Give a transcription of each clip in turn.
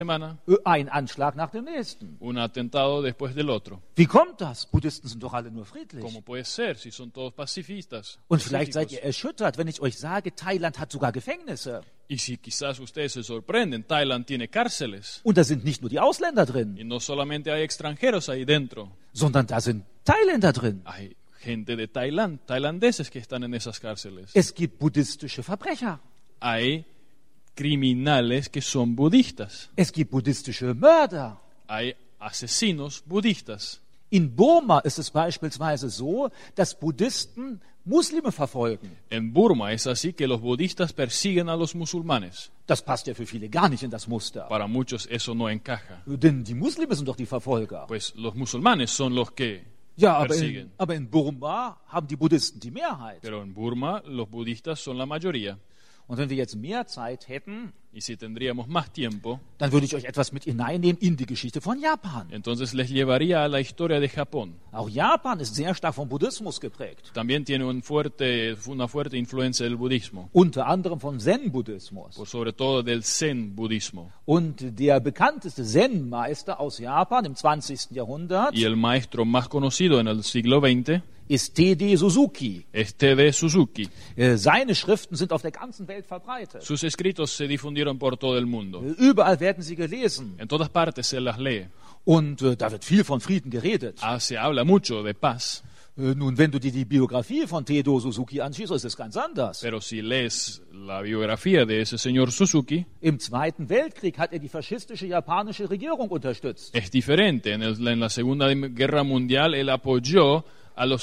semana, ein Anschlag nach dem nächsten. un atentado después del otro. Wie kommt das? Buddhisten sind doch alle nur friedlich. ¿Cómo puede ser si son todos pacifistas? Und vielleicht seid pacíficos? ihr erschüttert, wenn ich euch sage, Thailand hat sogar Gefängnisse. Y si quizás ustedes se sorprenden, Thailand tiene cárceles. Und da sind nicht nur die Ausländer drin, Y no solamente hay extranjeros ahí dentro, sondern da sind Thailänder drin. hay gente de Tailandia, tailandeses que están en esas cárceles. Es gibt buddhistische Verbrecher. Hay criminales que son budistas. Es gibt buddhistische Mörder. Hay asesinos budistas. In Burma ist es beispielsweise so, dass Buddhisten Muslime verfolgen. En Burma es así que los budistas persiguen a los musulmanes. Das passt ja für viele gar nicht in das Muster. Para muchos eso no encaja. Denn die Muslime sind doch die Verfolger. Pues los musulmanes son los que Ja, persiguen. aber in Burma haben die Buddhisten die Mehrheit. Pero en Burma los budistas son la mayoría. Und wenn wir jetzt mehr Zeit hätten, Y si tendríamos más tiempo, dann würde ich euch etwas mit hineinnehmen in die Geschichte von Japan. entonces les llevaría a la historia de Japón. Auch Japan ist sehr stark vom Buddhismus geprägt. También tiene una fuerte influencia del budismo, Unter anderem vom Zen-Buddhismus. por sobre todo del Zen budismo. Und der bekannteste Zen-Meister aus Japan im 20. Jahrhundert Y el maestro más conocido en el siglo XX ist T.D. Suzuki. es T.D. Suzuki. Seine Schriften sind auf der ganzen Welt verbreitet. Sus escritos se difundieron por todo el mundo. Überall werden sie gelesen. En todas partes se las lee. Und da wird viel von Frieden geredet. Se habla mucho de paz, Nun, wenn du dir die Biografie von T.D. Suzuki anschaust, ist es ganz anders. pero si lees la biografía de ese señor Suzuki, Im Zweiten Weltkrieg hat er die faschistische japanische Regierung unterstützt. es diferente. En la Segunda Guerra Mundial él apoyó a los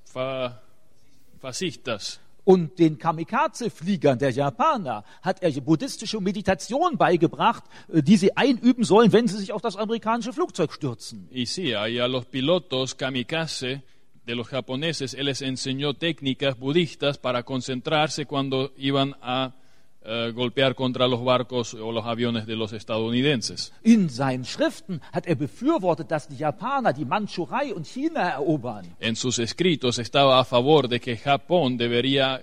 fascistas. Und den Kamikaze-Fliegern der Japaner hat er buddhistische Meditation beigebracht, die sie einüben sollen, wenn sie sich auf das amerikanische Flugzeug stürzen. Y sí, ahí a los pilotos kamikaze de los japoneses, él les enseñó técnicas budistas para concentrarse cuando iban a golpear contra los barcos o los aviones de los estadounidenses. In seinen Schriften hat er befürwortet, dass die Japaner die Mandschurei und China erobern. En sus escritos estaba a favor de que Japón debería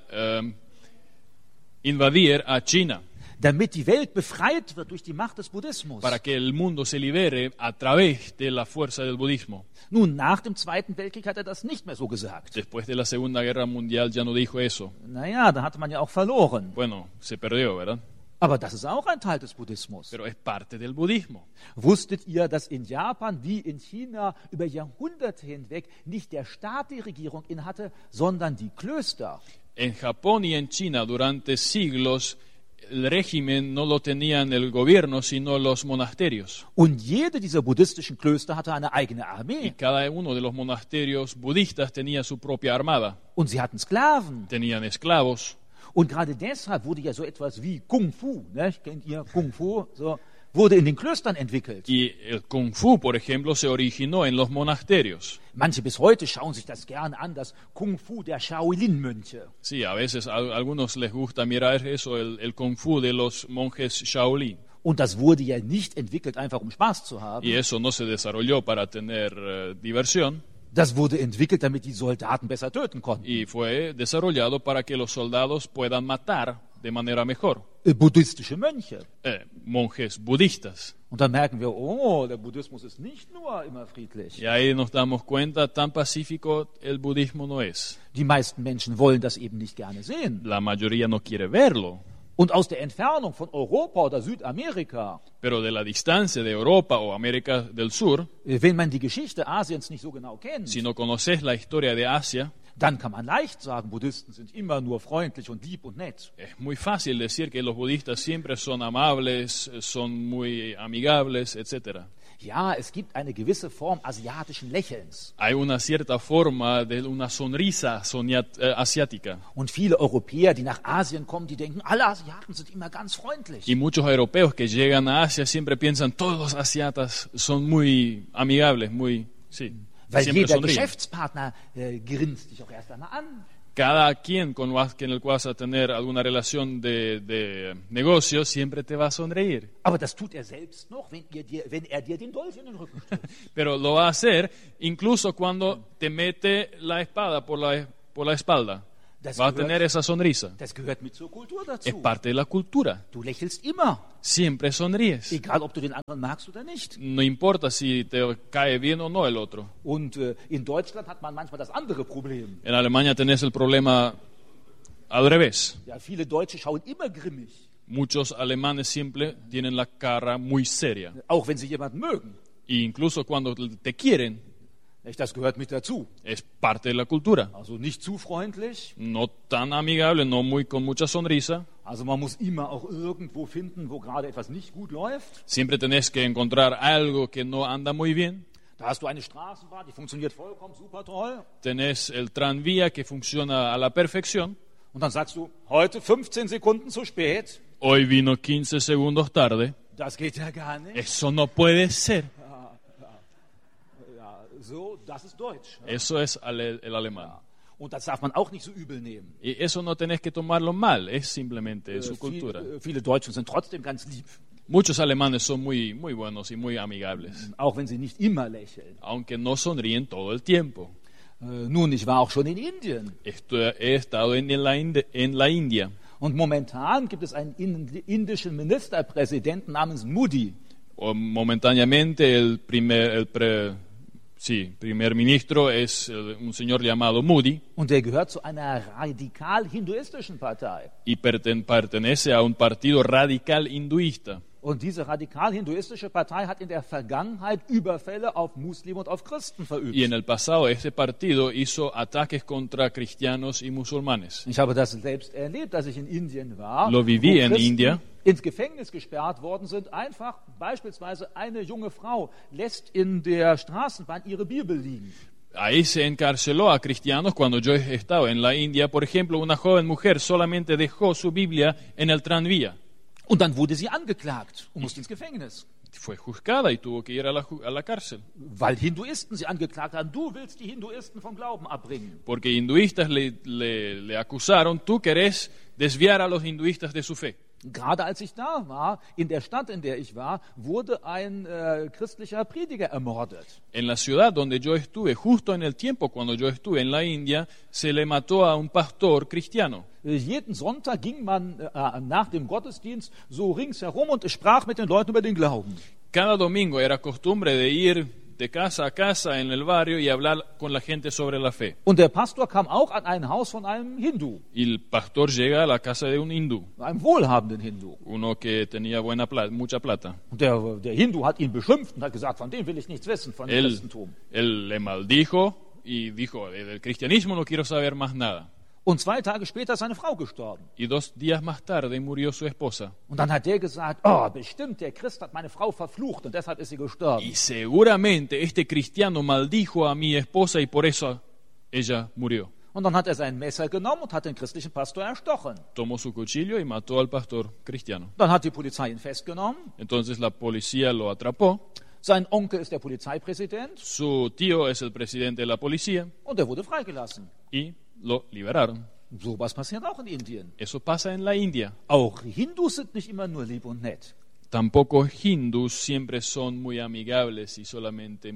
invadir a China damit die Welt befreit wird durch die Macht des Buddhismus. para que el mundo se libere a través de la fuerza del budismo. Nun, nach dem Zweiten Weltkrieg hat er das nicht mehr so gesagt. Después de la Segunda Guerra Mundial ya no dijo eso. Naja, da hatte man ja auch verloren. Bueno, se perdió, ¿verdad? Aber das ist auch ein Teil des Buddhismus. Pero es parte del budismo. Wusstet ihr, dass in Japan wie in China über Jahrhunderte hinweg nicht der Staat die Regierung innehatte, sondern die Klöster? En Japón y en China durante siglos el régimen no lo tenían el gobierno, sino los monasterios. Und jede dieser buddhistischen Klöster hatte eine eigene Y Armee. cada uno de los monasterios budistas tenía su propia armada. Und sie hatten Sklaven. Tenían esclavos. Und gerade deshalb wurde ja so etwas wie Kung Fu, ne? Kennt ihr Kung Fu? So, wurde in den Klöstern entwickelt. Y el Kung Fu, por ejemplo, se originó en los monasterios. Manche bis heute schauen sich das gerne an, das Kung Fu der Shaolin-Mönche. Sí, a veces a algunos les gusta mirar eso, el Kung Fu de los monjes Shaolin. Und das wurde ja nicht entwickelt, einfach um Spaß zu haben. Y eso no se desarrolló para tener diversión. Das wurde entwickelt, damit die Soldaten besser töten konnten. Y fue desarrollado para que los soldados puedan matar de manera mejor. Buddhistische Mönche. Monjes budistas. Und dann merken wir, oh, der Buddhismus ist nicht nur immer friedlich. Y ahí nos damos cuenta, tan pacífico el budismo no es. Die meisten Menschen wollen das eben nicht gerne sehen. La mayoría no quiere verlo. Und aus der Entfernung von Europa oder Südamerika, Pero de la distancia de Europa o América del Sur, wenn man die Geschichte Asiens nicht so genau kennt, si no conoces la historia de Asia, dann kann man leicht sagen, Buddhisten sind immer nur freundlich und lieb und nett. es muy fácil decir que los budistas siempre son amables, son muy amigables, etc. Ja, es gibt eine gewisse Form asiatischen Lächelns. Hay una cierta forma de una sonrisa asiática. Und viele Europäer, die nach Asien kommen, die denken, alle Asiaten sind immer ganz freundlich. Y muchos europeos que llegan a Asia siempre piensan, todos los asiatas son muy amigables, muy, sí, Weil siempre jeder sonríen. Geschäftspartner grinst dich auch erst einmal an. Cada quien con el que vas a tener alguna relación de negocio siempre te va a sonreír. Aber das tut er selbst noch, wenn er dir den Dolch in den Rücken stülpt. Pero lo va a hacer incluso cuando te mete la espada por la espalda. va a tener esa sonrisa. Das gehört mit zur Kultur Es dazu. parte de la cultura. Du lächelst immer, Siempre sonríes. egal ob du den anderen magst oder nicht. No importa si te cae bien o no el otro. Und in Deutschland hat man manchmal das andere Problem. En Alemania tenés el problema al revés. Ja, viele Deutsche schauen immer grimmig, Muchos alemanes siempre tienen la cara muy seria. auch wenn sie jemanden mögen. E incluso cuando te quieren, Nicht? Das gehört mit dazu. es parte de la cultura. Also nicht zu freundlich. No tan amigable, no muy con mucha sonrisa. Also man muss immer auch irgendwo finden, wo gerade etwas nicht gut läuft. Siempre tenés que encontrar algo que no anda muy bien. Da hast du eine Straßenbahn, die funktioniert vollkommen super toll. Tenés el tranvía que funciona a la perfección. Und dann sagst du, heute 15 Sekunden zu spät. Hoy vino 15 segundos tarde. Das geht ja gar nicht. Eso no puede ser. Ja, so, das ist Deutsch. Eso es el alemán. Und das darf man auch nicht so übel nehmen. Y eso no tenés que tomarlo mal, es simplemente su cultura. Viele Deutschen sind trotzdem ganz lieb, Muchos alemanes son muy, muy buenos y muy amigables, auch wenn sie nicht immer lächeln. aunque no sonríen todo el tiempo. Nun, ich war auch schon in Indien. He estado en la India. Und momentan gibt es einen indischen Ministerpräsidenten namens Modi. Momentáneamente el primer ministro es un señor llamado Modi Und der gehört zu einer radikal hinduistischen Partei. y pertenece a un partido radical hinduista. Und diese radikal hinduistische Partei hat in der Vergangenheit Überfälle auf Muslime und auf Christen verübt. Y en el pasado este partido hizo ataques contra cristianos y musulmanes. Ich habe das selbst erlebt, als ich in Indien war, Lo viví wo en Christen India. ins Gefängnis gesperrt worden sind. Einfach beispielsweise eine junge Frau lässt in der Straßenbahn ihre Bibel liegen. Ahí se encarceló a cristianos cuando yo estaba en la India. Por ejemplo, una joven mujer solamente dejó su Biblia en el tranvía. Und dann wurde sie angeklagt und musste ins Gefängnis. Fue juzgada y tuvo que ir a la cárcel. Weil Hinduisten sie angeklagt haben, du willst die Hinduisten vom Glauben abbringen. Porque hinduistas le acusaron, tú querés desviar a los hinduistas de su fe. Gerade als ich da war, in der Stadt, in der ich war, wurde ein christlicher Prediger ermordet. En la ciudad donde yo estuve, justo en el tiempo cuando yo estuve en la India, se le mató a un pastor cristiano. Jeden Sonntag ging man nach dem Gottesdienst so ringsherum und sprach mit den Leuten über den Glauben. Cada domingo era costumbre de ir de casa a casa en el barrio y hablar con la gente sobre la fe. Und der Pastor kam auch an ein Haus von einem Hindu, Y el pastor llega a la casa de un hindú, einem wohlhabenden Hindu. uno que tenía mucha plata. Und der Hindu hat ihn beschimpft und hat gesagt, von dem will ich nichts wissen, von dem Christentum. Él le maldijo y dijo, del cristianismo no quiero saber más nada. Und 2 Tage später ist seine Frau gestorben. Y 2 días más tarde murió su esposa. Und dann hat der gesagt, oh, bestimmt, der Christ hat meine Frau verflucht und deshalb ist sie gestorben. Y seguramente este cristiano maldijo a mi esposa y por eso ella murió. Und dann hat er sein Messer genommen und hat den christlichen Pastor erstochen. Tomó su cuchillo y mató al pastor cristiano. Dann hat die Polizei ihn festgenommen. Entonces la policía lo atrapó. Sein Onkel ist der Polizeipräsident Su tío es el presidente de la policía und er wurde freigelassen. y lo liberaron. Sowas passiert auch in Indien. Eso pasa en la India. Auch Hindus sind nicht immer nur lieb und nett. Tampoco hindús siempre son muy amigables y solamente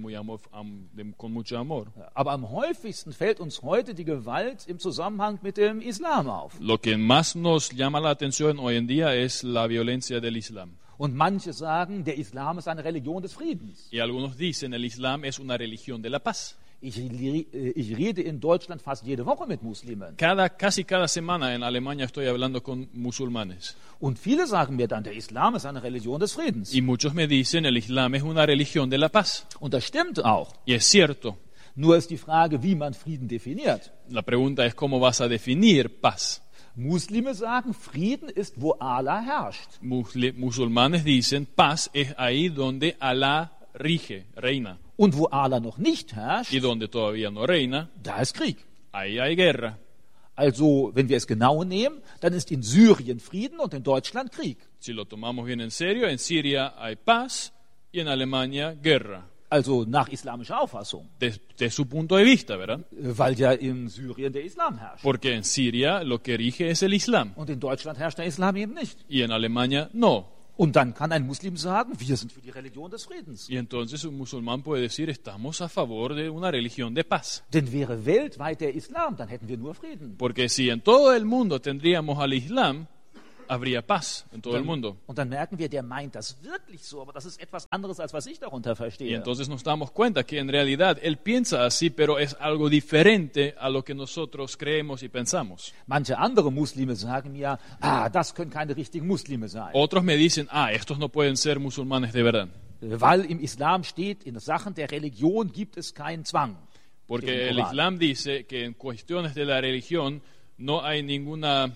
con mucho amor. Aber am häufigsten fällt uns heute die Gewalt im Zusammenhang mit dem Islam auf. Lo que más nos llama la atención hoy en día es la violencia del Islam. Und manche sagen, der Islam ist eine Religion des Friedens. Y algunos dicen el Islam es una religión de la paz. Ich rede in Deutschland fast jede Woche mit Muslimen. Casi cada semana en Alemania estoy hablando con musulmanes. Und viele sagen mir dann, der Islam ist eine Religion des Friedens. Y muchos me dicen el Islam es una religión de la paz. Und das stimmt auch. Y es cierto. Nur ist die Frage, wie man Frieden definiert. La pregunta es cómo vas a definir paz. Muslime sagen, Frieden ist, wo Allah herrscht. Musulmanes dicen paz es ahí donde Alá rige, reina. Und wo Allah noch nicht herrscht, Y donde todavía no reina, da ist Krieg. ahí hay guerra. Also, wenn wir es genau nehmen, dann ist in Syrien Frieden und in Deutschland Krieg. Si lo tomamos bien en serio, en Siria hay paz y en Alemania guerra. Also nach islamischer Auffassung. De su punto de vista, ¿verdad? Weil ja in Syrien der Islam herrscht. Porque en Siria lo que rige es el Islam Und in Deutschland herrscht der Islam eben nicht. y en Alemania no. Und dann kann ein Muslim sagen, wir sind für die Religion des Friedens. Y entonces un musulmán puede decir, estamos a favor de una religión de paz. Denn wäre weltweit der Islam, dann hätten wir nur Frieden. Porque si en todo el mundo tendríamos al Islam, habría paz en todo el mundo. Und dann merken wir, der meint das wirklich so, aber das ist etwas anderes, als was ich darunter Y verstehe. entonces nos damos cuenta que en realidad él piensa así, pero es algo diferente a lo que nosotros creemos y pensamos. Manche andere Muslime sagen mir, das können keine richtigen Muslime sein. Otros me dicen, estos no pueden ser musulmanes de verdad. Weil im Islam steht, in Sachen der Religion gibt es keinen Zwang. Porque Steht im el Koran. Islam dice que en cuestiones de la religión no hay ninguna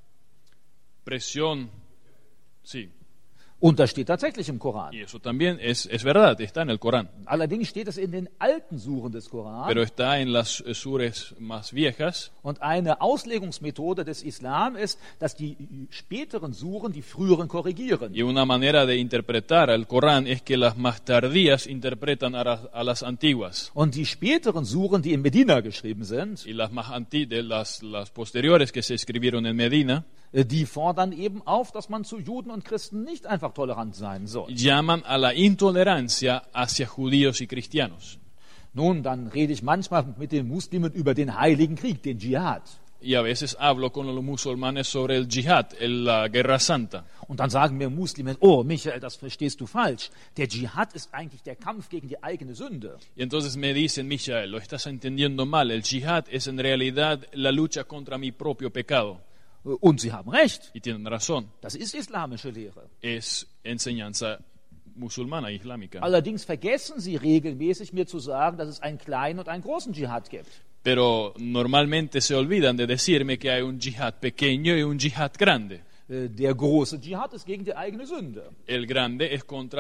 presión. Sí, Und das steht tatsächlich im Koran. y eso también es verdad, está en el Corán. Allerdings steht es in den alten Suren des Koran. Pero está en las sures más viejas. Und eine Auslegungsmethode des Islam ist, dass die späteren Suren die früheren korrigieren. Y una manera de interpretar el Corán es que las más tardías interpretan a las antiguas. Und die späteren Suren, die in Medina geschrieben sind, Y las las posteriores que se escribieron en Medina die fordern eben auf, dass man zu Juden und Christen nicht einfach tolerant sein soll. llaman a la intolerancia hacia judíos y cristianos. Nun, dann rede ich manchmal mit den Muslimen über den Heiligen Krieg, den Dschihad. Y a veces hablo con los musulmanes sobre el jihad, la guerra santa. Und dann sagen mir Muslime, oh Michael, das verstehst du falsch. Der Dschihad ist eigentlich der Kampf gegen die eigene Sünde. Y entonces me dicen, Michael, lo estás entendiendo mal. El jihad es en realidad la lucha contra mi propio pecado. Und sie haben recht. Y tienen razón. Das ist islamische Lehre. Es enseñanza musulmana, islámica. Allerdings vergessen sie regelmäßig mir zu sagen, dass es einen kleinen und einen großen Dschihad gibt. Pero normalmente se olvidan de decirme que hay un jihad pequeño y un jihad grande. Der große Dschihad ist gegen die eigene Sünde. El grande es contra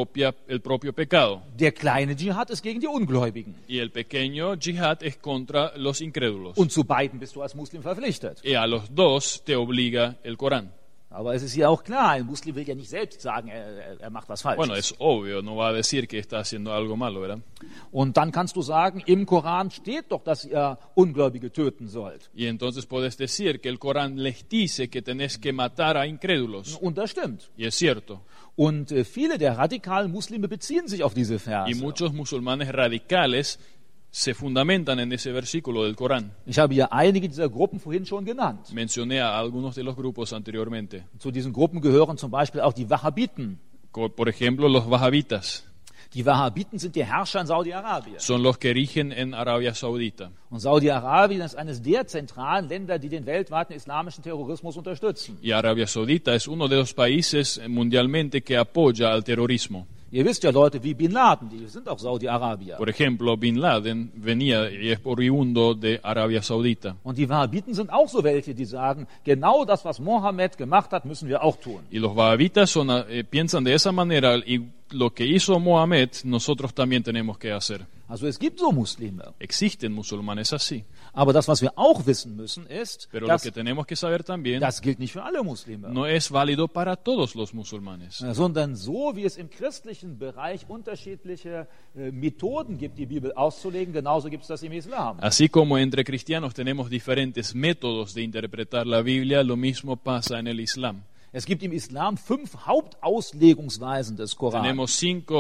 el propio pecado. Der kleine Dschihad ist gegen die Ungläubigen. Y el pequeño jihad es contra los incrédulos. Und zu beiden bist du als Muslim verpflichtet. Y a los dos te obliga el Corán. Aber es ist ja auch klar, ein Muslim will ja nicht selbst sagen, er macht was Falsches. Bueno, es obvio, no va a decir que está haciendo algo malo, ¿verdad? Und dann kannst du sagen, im Koran steht doch, dass ihr Ungläubige töten sollt. Y entonces puedes decir que el Corán les dice que tenés que matar a incrédulos. Und das stimmt. Y es cierto. Und viele der radikalen Muslime beziehen sich auf diese Y Verse. muchos musulmanes radicales se fundamentan en ese versículo del Corán. Ich habe ja einige dieser Gruppen vorhin schon genannt. Mencioné a algunos de los grupos anteriormente. Zu diesen Gruppen gehören zum Beispiel auch die Wahhabiten. Por ejemplo, los wahabitas Die Wahhabiten sind die Herrscher in Saudi-Arabien. son los que rigen en Arabia Saudita. Und Saudi-Arabien ist eines der zentralen Länder, die den weltweiten islamischen Terrorismus unterstützen. Y Arabia Saudita es uno de los países mundialmente que apoya al terrorismo. Ihr wisst ja, Leute wie Bin Laden, die sind auch Saudi-Arabier. Por ejemplo, Bin Laden venía y es oriundo de Arabia Saudita. Und die Wahhabiten sind auch so welche, die sagen, genau das, was Mohammed gemacht hat, müssen wir auch tun. Y los wahabitas piensan de esa manera y lo que hizo Mohammed, nosotros también tenemos que hacer. Also es gibt so Muslime. Existen musulmanes así. Aber das, was wir auch wissen müssen, ist, Pero lo dass que tenemos que saber también das gilt nicht für alle Muslime. no es válido para todos los musulmanes. Sondern so wie es im christlichen Bereich unterschiedliche Methoden gibt, die Bibel auszulegen, genauso gibt es das im Islam. Así como entre cristianos tenemos diferentes métodos de interpretar la Biblia, lo mismo pasa en el Islam. Es gibt im Islam 5 Hauptauslegungsweisen des Koran. Tenemos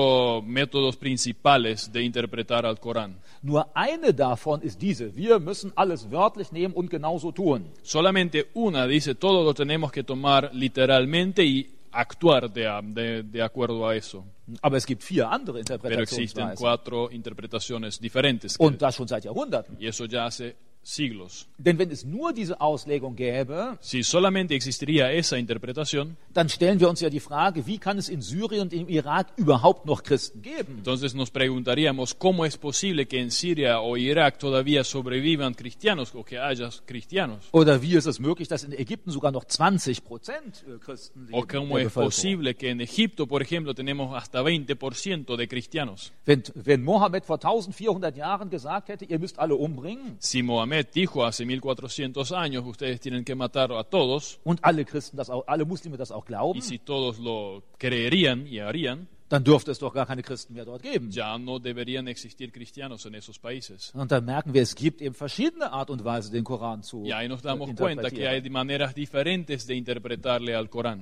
5 métodos principales de interpretar al Corán. Nur eine davon ist diese. Wir müssen alles wörtlich nehmen und genauso tun. Solamente una dice, todo lo tenemos que tomar literalmente y actuar de acuerdo a eso. Aber es gibt 4 andere Pero existen Interpretationsweisen. 4 interpretaciones diferentes. Und das schon seit Jahrhunderten. Y eso ya hace siglos. Denn wenn es nur diese Auslegung gäbe, Si solamente existiría esa interpretación, dann stellen wir uns ja die Frage, wie kann es in Syrien und im Irak überhaupt noch Christen geben? entonces nos preguntaríamos cómo es posible que en Siria o Irak todavía sobrevivan cristianos o que haya cristianos. Oder wie ist es möglich, dass in Ägypten sogar noch 20% Christen leben? O cómo der es Bevölkerung? posible que en Egipto, por ejemplo, tenemos hasta 20% de cristianos. Wenn Mohammed vor 1400 Jahren gesagt hätte, ihr müsst alle umbringen, Si Mohamed dijo hace 1400 años, ustedes tienen que matar a todos, und alle Christen das auch, alle Muslime das auch glauben, y si todos lo creerían y harían, dann dürfte es doch gar keine Christen mehr dort geben. ya no deberían existir cristianos en esos países. Und dann merken wir, es gibt eben verschiedene Art und Weise, den Koran zu Y ahí nos damos cuenta que hay interpretieren. maneras diferentes de interpretarle al Corán.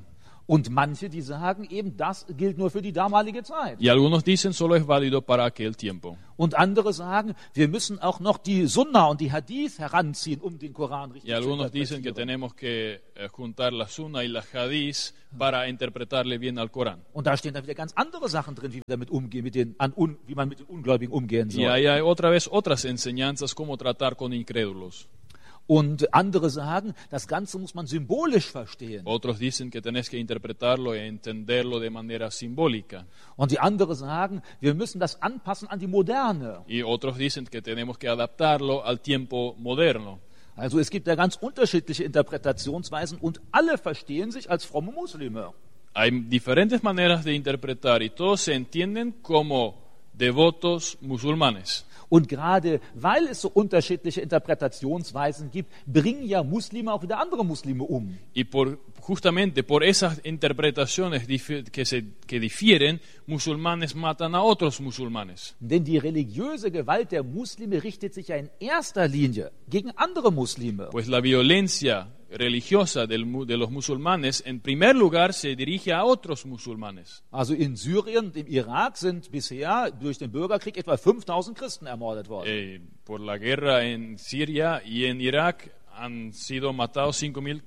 Und manche, die sagen eben, das gilt nur für die damalige Zeit. Y algunos dicen solo es válido para aquel tiempo. Und andere sagen, wir müssen auch noch die Sunna und die Hadith heranziehen, um den Koran richtig Y zu algunos dicen que interpretieren. tenemos que juntar la Sunna y la Hadith para interpretarle bien al Corán. Und da stehen dann wieder ganz andere Sachen drin, wie wir damit umgehen, wie man mit den Ungläubigen umgehen Y soll. ahí hay otra vez otras enseñanzas cómo tratar con incrédulos. Und andere sagen, das Ganze muss man symbolisch verstehen. Otros dicen que tenés que interpretarlo e entenderlo de manera simbólica. Und die andere sagen, wir müssen das anpassen an die Moderne. Y otros dicen que tenemos que adaptarlo al tiempo moderno. Also es gibt da ganz unterschiedliche Interpretationsweisen und alle verstehen sich als fromme Muslime. Hay diferentes maneras de interpretar y todos se entienden como devotos musulmanes. Und gerade weil es so unterschiedliche Interpretationsweisen gibt, bringen ja Muslime auch wieder andere Muslime um. Y justamente por esas interpretaciones que difieren, musulmanes matan a otros musulmanes. Denn die religiöse Gewalt der Muslime richtet sich ja in erster Linie gegen andere Muslime. Pues la violencia religiosa de los musulmanes en primer lugar se dirige a otros musulmanes. Also in Syrien und im Irak sind bisher durch den Bürgerkrieg etwa 5000 Christen ermordet worden. Por la guerra en Siria y en Irak han sido matados 5.000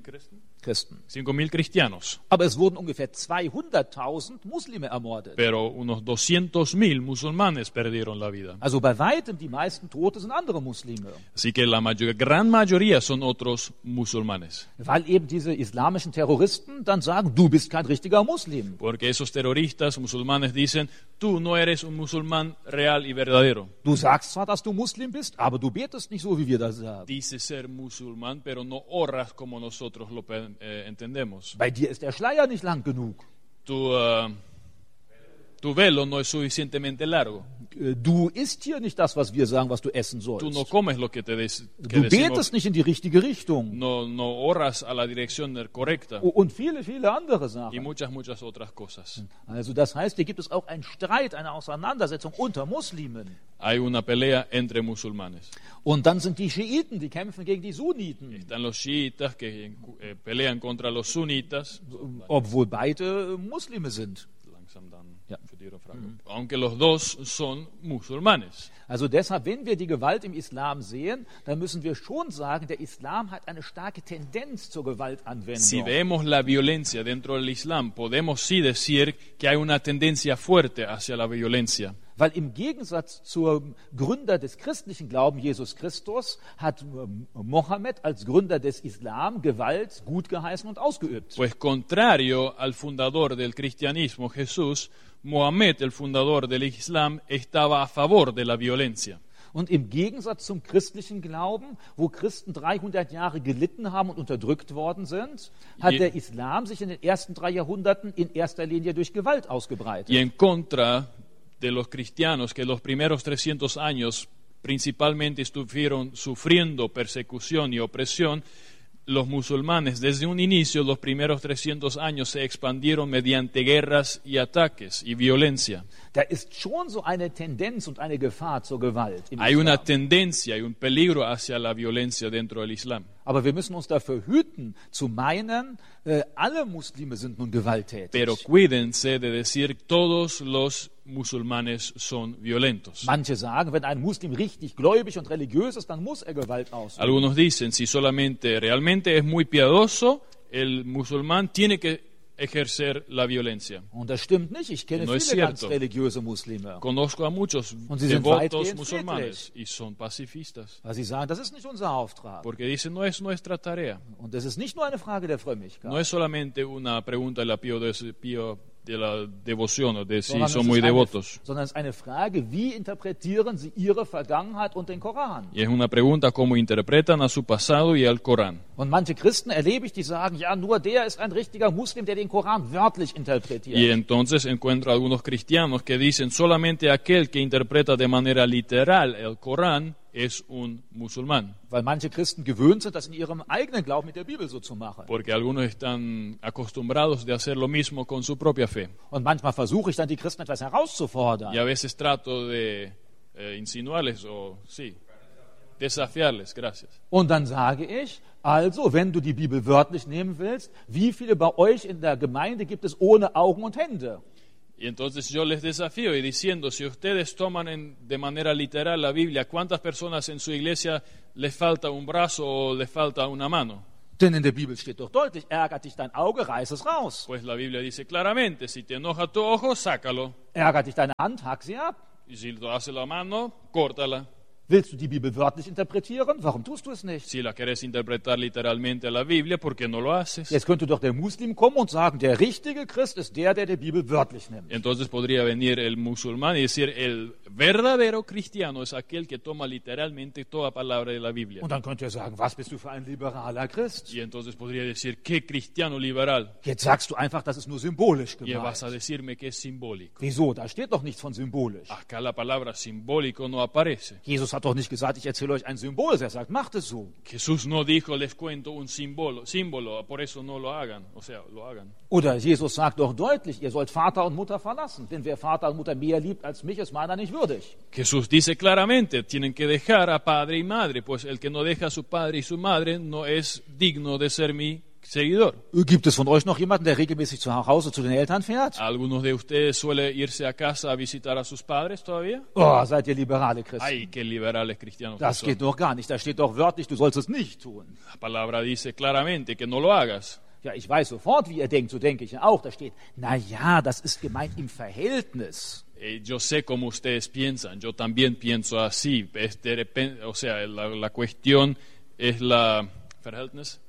cristianos, Aber es wurden ungefähr 200.000 Muslime ermordet. pero unos 200.000 musulmanes perdieron la vida. Also bei weitem die meisten Tote sind andere Muslime. Así que la gran mayoría son otros musulmanes. Weil eben diese islamischen Terroristen dann sagen, du bist kein richtiger Muslim. Porque esos terroristas musulmanes dicen, tú no eres un musulmán real y verdadero. Du sagst zwar, dass du Muslim bist, aber du betest nicht so, wie wir das sagen. Dices ser musulmán, pero no oras como nosotros lo entendemos. Bei dir ist der Schleier nicht lang genug. Tu velo no es suficientemente largo. Du isst hier nicht das, was wir sagen, was du essen Tú no sollst. comes lo que Du decimos. betest nicht in die richtige Richtung. No oras a la dirección correcta. Und viele, viele andere Y Sachen. muchas otras cosas. Also das heißt, hier gibt es auch einen Streit, eine Auseinandersetzung unter Muslimen. Hay una pelea entre musulmanes. Und dann sind die Schiiten, die kämpfen gegen die Sunniten. Están los chiitas que pelean contra los sunitas. Obwohl beide Muslime sind. Langsam dann Ja. für die Frage. Aunque los dos son musulmanes. Also deshalb, wenn wir die Gewalt im Islam sehen, dann müssen wir schon sagen, der Islam hat eine starke Tendenz zur Si Gewaltanwendung. vemos la violencia dentro del Islam, podemos sí decir que hay una tendencia fuerte hacia la violencia. Weil im Gegensatz zum Gründer des christlichen Glaubens, Jesus Christus, hat Mohammed als Gründer des Islam Gewalt gut geheißen und ausgeübt. Pues contrario al fundador del cristianismo, Jesús, Mohammed, el fundador del Islam, estaba a favor de la violencia. Und im Gegensatz zum christlichen Glauben, wo Christen 300 Jahre gelitten haben und unterdrückt worden sind, hat der Islam sich in den ersten 3 Jahrhunderten in erster Linie durch Gewalt ausgebreitet. Y en contra de los cristianos que los primeros 300 años principalmente estuvieron sufriendo persecución y opresión, los musulmanes desde un inicio, los primeros 300 años, se expandieron mediante guerras y ataques y violencia. Da ist schon so eine Tendenz und eine Gefahr zur Gewalt im Hay una Islam. tendencia y un peligro hacia la violencia dentro del Islam. Aber wir müssen uns dafür hüten, zu meinen, alle Muslime sind nun gewalttätig. Pero cuídense de decir todos los musulmanes son violentos. Manche sagen, wenn ein Muslim richtig gläubig und religiös ist, dann muss er Gewalt ausüben. Algunos dicen, si solamente realmente es muy piadoso, el musulmán tiene que ejercer la violencia. Und das stimmt nicht. Ich kenne No es viele ganz cierto. religiöse Muslime. Conozco a muchos Und sie sind devotos weitgehend musulmanes y son pacifistas, Weil sie sagen, das ist nicht unser Auftrag. porque dicen no es nuestra tarea. Und es ist nicht nur eine Frage der Frömmigkeit. No es solamente una pregunta de la devoción o de si sondern son es muy ist eine- devotos. sondern es ist eine Frage, wie interpretieren sie ihre Vergangenheit und den Koran? Y es una pregunta cómo interpretan a su pasado y al Corán. Und manche Christen erlebe ich, die sagen, ja, nur der ist ein richtiger Muslim, der den Koran wörtlich interpretiert. Y entonces encuentro algunos cristianos que dicen solamente aquel que interpreta de manera literal el Corán es un musulmán, Weil manche Christen gewöhnt sind, das in ihrem eigenen Glauben mit der Bibel so zu machen. porque algunos están acostumbrados de hacer lo mismo con su propia fe. Und manchmal versuche ich dann, die Christen etwas herauszufordern. Y a veces trato de insinuarles o sí, desafiarles, gracias. Und dann sage ich, also, wenn du die Bibel wörtlich nehmen willst, wie viele bei euch in der Gemeinde gibt es ohne Augen und Hände? Y entonces yo les desafío y diciendo, si ustedes toman de manera literal la Biblia, ¿cuántas personas en su iglesia les falta un brazo o les falta una mano? Denn in der Bibel steht doch deutlich, ärgert dich dein Auge, reiß es raus. Pues la Biblia dice claramente, si te enoja tu ojo, sácalo. Ärgert dich deine Hand, hack sie ab. Y si te hace la mano, córtala. Willst du die Bibel wörtlich interpretieren? Warum tust du es nicht? Si la quieres interpretar literalmente a la Biblia, ¿por qué no lo haces? Jetzt könnte doch der Muslim kommen und sagen, der richtige Christ ist der die Bibel wörtlich nimmt. Entonces podría venir el musulmán y decir, el verdadero cristiano es aquel que toma literalmente toda palabra de la Biblia. Und dann könnte er sagen, was bist du für ein liberaler Christ? Y entonces podría decir, ¿qué cristiano liberal? Jetzt sagst du einfach, das ist nur symbolisch Y vas a gemeint. decirme que es simbólico. Wieso? Da steht doch nichts von symbolisch. Acá la palabra simbólico no aparece. Jesus hat doch nicht gesagt, ich erzähle euch ein Symbol. Er sagt, macht es so. Jesús no dijo, les cuento un símbolo, por eso no lo hagan, o sea, lo hagan. Oder Jesus sagt doch deutlich, ihr sollt Vater und Mutter verlassen. Denn wer Vater und Mutter mehr liebt als mich, ist meiner nicht würdig. Jesús dice claramente, tienen que dejar a padre y madre, pues el que no deja a su padre y su madre no es digno de ser mi seguidor. Gibt es von euch noch jemanden, der regelmäßig zu Hause zu den Eltern fährt? ¿Algunos de ustedes suele irse a casa a visitar a sus padres todavía? Oh, seid ihr liberale Christen. Ay, qué liberales cristianos que Das son. geht doch gar nicht. Da steht doch wörtlich, du sollst es nicht tun. La palabra dice claramente que no lo hagas. Ja, ich weiß sofort, wie ihr denkt. So denke ich ja auch. Da steht, na ja, das ist gemeint im Verhältnis. Yo sé cómo ustedes piensan, yo también pienso así. O sea, la cuestión es Verhältnis,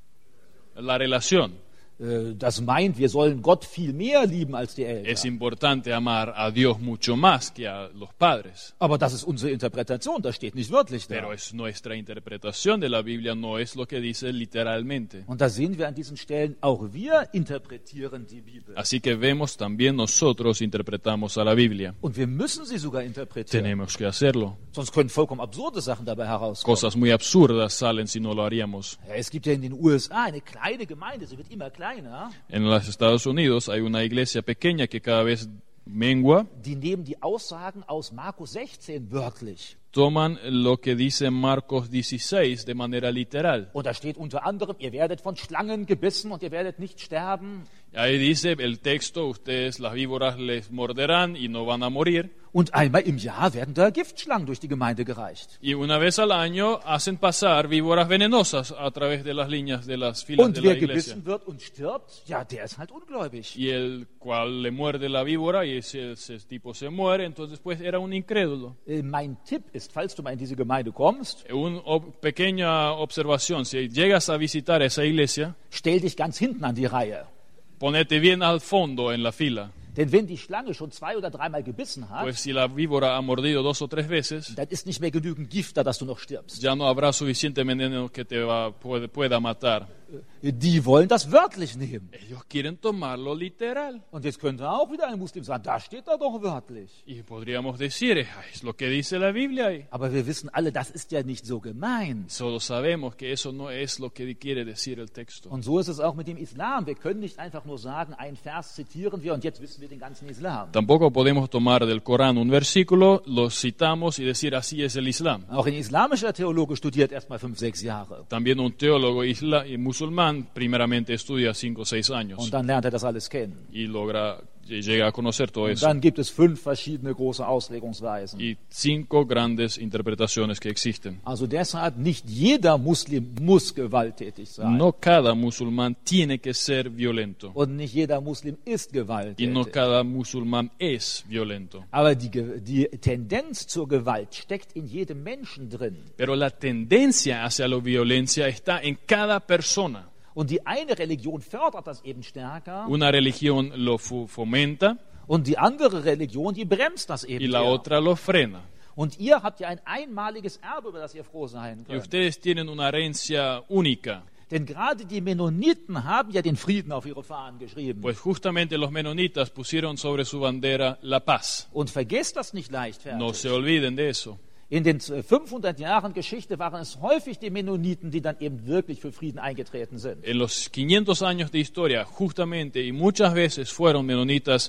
la relación. Das meint, wir sollen Gott viel mehr lieben als die Es Eltern. importante amar a Dios mucho más que a los padres. Aber das ist unsere Interpretation, das steht nicht wörtlich da. Pero es nuestra interpretación de la Biblia, no es lo que dice literalmente. Und da sehen wir an diesen Stellen, auch wir interpretieren die Bibel. Así que vemos también nosotros interpretamos a la Biblia. Und wir müssen sie sogar interpretieren. Tenemos que hacerlo. Sonst können vollkommen absurde Sachen dabei herauskommen. Cosas muy absurdas salen si no lo haríamos. Ja, es gibt ja in den USA eine kleine Gemeinde, sie wird immer kleiner. En los Estados Unidos hay una iglesia pequeña que cada vez mengua. Die nehmen die Aussagen aus Markus 16 wörtlich. Toman lo que dice Marcos 16 de manera literal. Und da steht unter anderem, ihr werdet von Schlangen gebissen und ihr werdet nicht sterben. Ahí dice el texto, ustedes las víboras les morderán y no van a morir. Und einmal im Jahr werden da Giftschlangen durch die Gemeinde gereicht. Y una vez al año hacen pasar víboras venenosas a través de las líneas de las filas Und de la wer iglesia. gebissen wird und stirbt, ja, der ist halt ungläubig. Y el cual le muerde la víbora y ese tipo se muere, entonces pues era un incrédulo. Mein Tipp ist, falls du mal in diese Gemeinde kommst, Pequeña observación, si llegas a visitar esa iglesia, stell dich ganz hinten an die Reihe. ponete bien al fondo en la fila. Denn wenn die Schlange schon 2 oder 3 Mal gebissen hat, Pues si la víbora ha mordido 2 o 3 veces, dann ist nicht mehr genügend Gift da, dass du noch stirbst. ya no habrá suficiente veneno que pueda matar. Die wollen das wörtlich nehmen. Ellos quieren tomarlo literal. Und jetzt könnte auch wieder ein Muslim sagen, da steht da doch wörtlich. Y podríamos decir, es lo que dice la Biblia ahí. Aber wir wissen alle, das ist ja nicht so gemeint. Solo sabemos que eso no es lo que quiere decir el texto. Und so ist es auch mit dem Islam. Wir können nicht einfach nur sagen, einen Vers zitieren wir und jetzt wissen wir den ganzen Islam. Tampoco podemos tomar del Corán un versículo, lo citamos y decir así es el Islam. Auch ein islamischer Theologe studiert erst mal 5, 6 Jahre. También un teólogo musulmán primeramente estudia 5 o 6 años Und dann lernt er das alles kennen. y llega a conocer todo Und eso. dann gibt es 5 verschiedene große Auslegungsweisen. Y 5 grandes interpretaciones que existen. Also deshalb, nicht jeder Muslim muss gewalttätig sein. No cada musulmán tiene que ser violento Und nicht jeder Muslim ist y no gewalttätig. cada musulmán es violento. Aber die Tendenz zur Gewalt steckt in jedem Menschen drin. Pero la tendencia hacia la violencia está en cada persona. Und die eine Religion fördert das eben stärker Una religión lo fomenta und die andere Religion, die bremst das y eben la eher. otra lo frena. Und ihr habt ja ein einmaliges Erbe, über das ihr froh sein Y könnt. ustedes tienen una herencia única. Denn gerade die Mennoniten haben ja den Frieden auf ihre Fahnen geschrieben. Pues justamente los menonitas pusieron sobre su bandera la paz. Und vergesst das nicht leichtfertig. No se olviden de eso. In den 500 Jahren Geschichte waren es häufig die Mennoniten, die dann eben wirklich für Frieden eingetreten sind. En los 500 años de historia, justamente y muchas veces fueron menonitas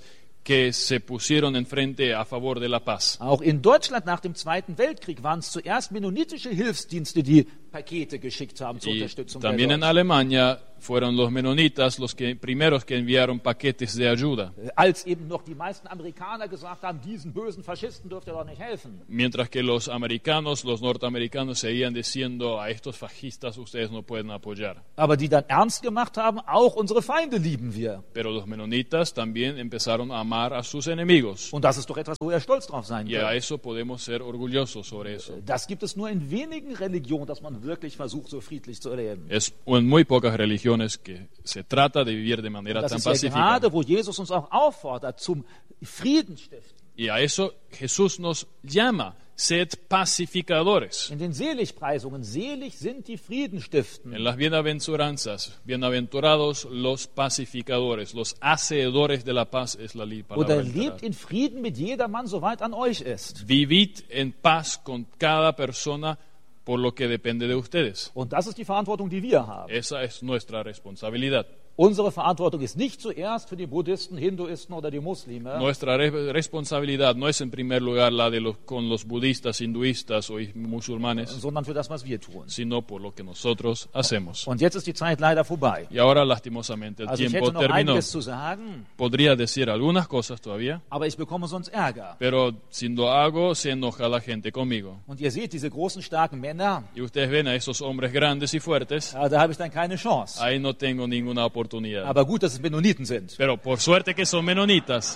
que se pusieron enfrente a favor de la paz. Auch in Deutschland nach dem Zweiten Weltkrieg waren es zuerst mennonitische Hilfsdienste, die Pakete geschickt haben zur Y Unterstützung der también en Deutschen. Alemania fueron los menonitas los primeros que enviaron paquetes de ayuda. Als eben noch die meisten Amerikaner gesagt haben, diesen bösen Faschisten dürft ihr doch nicht helfen. Mientras que los americanos, los norteamericanos seguían diciendo a estos fascistas ustedes no pueden apoyar. Aber die dann ernst gemacht haben, auch unsere Feinde lieben wir. Pero los menonitas también empezaron a amar a sus enemigos. Und das ist doch etwas, wo wir stolz drauf sein Y a können. eso podemos ser orgullosos sobre eso. Das gibt es nur in wenigen Religionen, dass man wirklich versucht, so friedlich zu leben. Es en muy pocas religiones que se trata de vivir de manera Das tan ist ja pacífica. gerade, wo Jesus uns auch auffordert, zum Frieden stiften. Y a eso Jesús nos llama, sed pacificadores. In den Seligpreisungen, selig sind die Friedenstiften. En las bienaventuranzas, bienaventurados los pacificadores, los hacedores de la paz es la palabra. Oder literal. lebt in Frieden mit jedermann, soweit an euch ist. Vivid en paz con cada persona por lo que depende de ustedes. Und das ist die Verantwortung, die wir haben. Esa es nuestra responsabilidad. Unsere Verantwortung ist nicht zuerst für die Buddhisten, Hinduisten oder die Muslime, Nuestra responsabilidad no es en primer lugar la de con los budistas, hinduistas o musulmanes, sondern für das, was wir tun. sino por lo que nosotros hacemos. Und jetzt ist die Zeit leider vorbei. Y ahora, lastimosamente, el Also ich tiempo hätte noch terminó. einiges zu sagen, Podría decir algunas cosas todavía, aber ich bekomme sonst Ärger. pero si lo hago, se enoja la gente conmigo. Und ihr seht, diese großen, starken Männer, Y ustedes ven a esos hombres grandes y fuertes, da habe ich dann keine Chance. ahí no tengo ninguna oportunidad. Aber gut, dass es Mennoniten sind. Pero por suerte que son menonitas.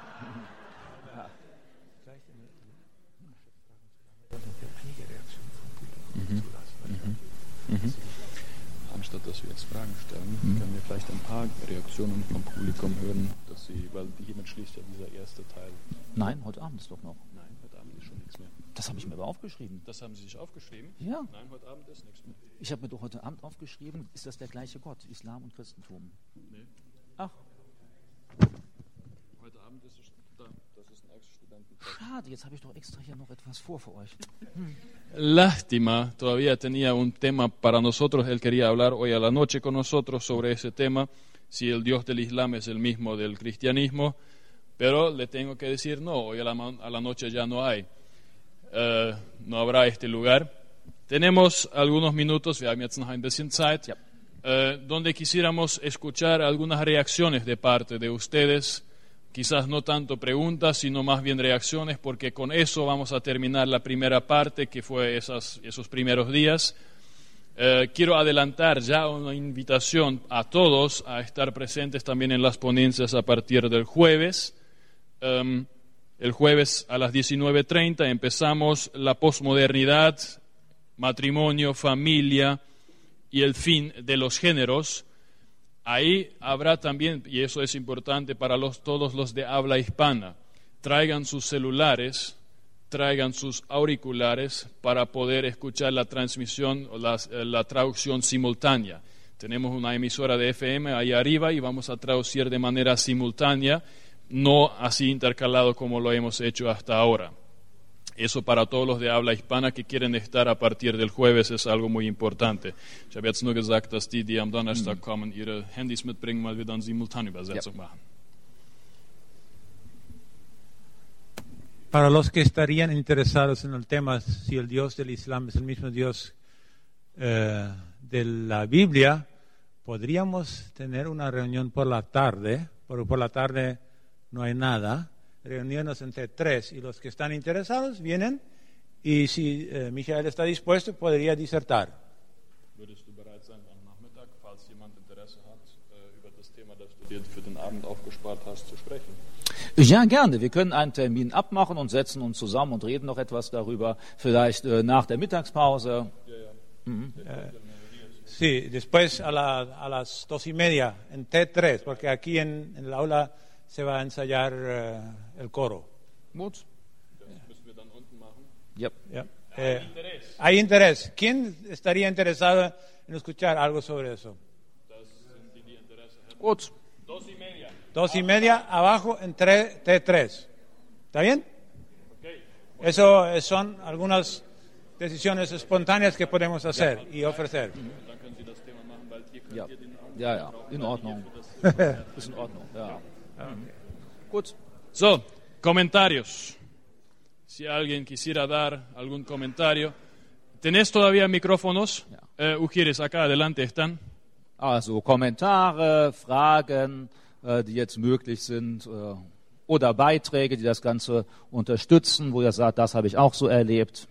Anstatt dass wir jetzt Fragen stellen, können wir vielleicht ein paar Reaktionen vom Publikum hören, dass sie, weil hiermit schließt ja dieser erste Teil. Nein, heute Abend ist doch noch. Nein, heute Abend ist schon nichts mehr. Das habe ich mir aber aufgeschrieben. Das haben Sie sich aufgeschrieben? Ja. Nein, heute Abend ist nichts mehr. Ich habe mir doch heute Abend aufgeschrieben, ist das der gleiche Gott, Islam und Christentum? Nee. Ach, Heute Abend ist es da. Das ist ein Ex-Studentenplatz. schade, jetzt habe ich doch extra hier noch etwas vor für euch. Lástima, todavía tenía un tema para nosotros. Él quería hablar hoy a la noche con nosotros sobre ese tema, si el Dios del Islam es el mismo del cristianismo. Pero le tengo que decir, no, hoy a la noche ya no hay. No habrá este lugar. Tenemos algunos minutos, wir haben jetzt noch ein bisschen Zeit, Ja. donde quisiéramos escuchar algunas reacciones de parte de ustedes. Quizás no tanto preguntas, sino más bien reacciones, porque con eso vamos a terminar la primera parte, que fue esos primeros días. Quiero adelantar ya una invitación a todos a estar presentes también en las ponencias a partir del jueves. El jueves a las 19:30 empezamos la posmodernidad, matrimonio, familia y el fin de los géneros. Ahí habrá también, y eso es importante para todos los de habla hispana, traigan sus celulares, traigan sus auriculares para poder escuchar la transmisión o la traducción simultánea. Tenemos una emisora de FM ahí arriba y vamos a traducir de manera simultánea, no así intercalado como lo hemos hecho hasta ahora. Eso para todos los de habla hispana que quieren estar a partir del jueves es algo muy importante. Ich habe jetzt nur gesagt, dass die am Donnerstag kommen, ihre Handys mitbringen, weil wir dann Simultanübersetzung machen. Para los que estarían interesados en el tema, si el Dios del Islam es el mismo Dios de la Biblia, podríamos tener una reunión por la tarde, porque por la tarde no hay nada. Reunirnos entre 3 y los que están interesados vienen y si Michael está dispuesto podría disertar. Würdest du bereit sein, am Nachmittag, falls jemand Interesse hat, über das Thema, das du dir für den Abend aufgespart hast, zu sprechen? Ja, gerne. Wir können einen Termin abmachen und setzen uns zusammen und reden noch etwas darüber, vielleicht nach der Mittagspause. Sí, después a las 2:30 en T3, porque aquí en el aula se va a ensayar el coro. Gut. Das müssen wir dann unten machen. Ja. Ja. Hay interés. ¿Quién estaría interesado en escuchar algo sobre eso? Gut. 2:30. 2:30 abajo en T3. ¿Está bien? Okay. Eso son algunas decisiones espontáneas que podemos hacer y ofrecer. Dann können Sie das Thema machen, weil hier könnt Ja. ihr den Ja, in Ordnung. Ist in Ordnung, ja. Gut. So, comentarios. Si alguien quisiera dar algún comentario. ¿Tenés todavía micrófonos? Ujieres, acá adelante están. Also Kommentare, Fragen, die jetzt möglich sind, oder Beiträge, die das Ganze unterstützen, wo ihr sagt, das habe ich auch so erlebt.